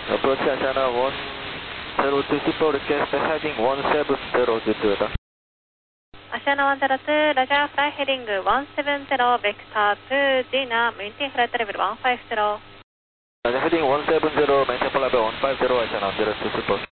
Approach Asiana 1024, request heading 170 to Asiana 102, Roger, fly heading 170, vector to Gina, maintain flight level 150. Heading 170, maintain flight level 150, Asiana 024.